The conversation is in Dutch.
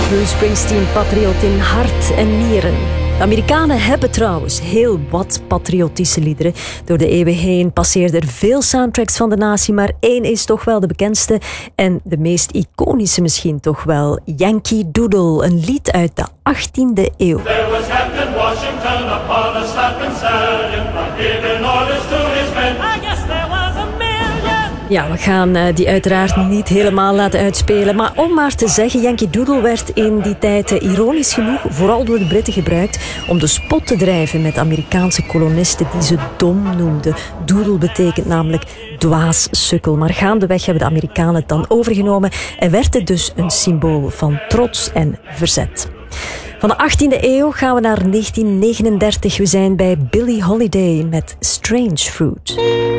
Bruce Springsteen, patriot in hart en nieren. De Amerikanen hebben trouwens heel wat patriotische liederen. Door de eeuwen heen passeerden er veel soundtracks van de natie, maar één is toch wel de bekendste en de meest iconische misschien toch wel. Yankee Doodle, een lied uit de 18e eeuw. There was Captain Washington upon a slapping stallion, giving orders to his men. I guess there was a million. Ja, we gaan die uiteraard niet helemaal laten uitspelen. Maar om maar te zeggen, Yankee Doodle werd in die tijd ironisch genoeg vooral door de Britten gebruikt om de spot te drijven met Amerikaanse kolonisten die ze dom noemden. Doodle betekent namelijk dwaas, sukkel. Maar gaandeweg hebben de Amerikanen het dan overgenomen en werd het dus een symbool van trots en verzet. Van de 18e eeuw gaan we naar 1939. We zijn bij Billie Holiday met Strange Fruit.